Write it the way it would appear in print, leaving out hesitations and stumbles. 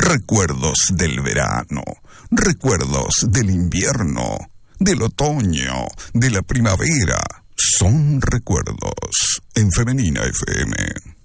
Recuerdos del verano, recuerdos del invierno, del otoño, de la primavera. Son recuerdos en Femenina FM.